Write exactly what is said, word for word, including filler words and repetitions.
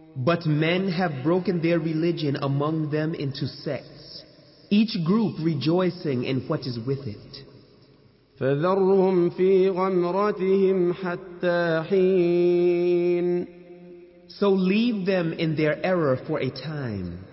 But men have broken their religion among them into sects, each group rejoicing in what is with it. فذرهم في غمرتهم حتى حين. So leave them in their error for a time.